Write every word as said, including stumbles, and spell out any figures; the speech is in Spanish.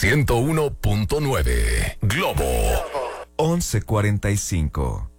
ciento uno punto nueve. Globo. once cuarenta y cinco.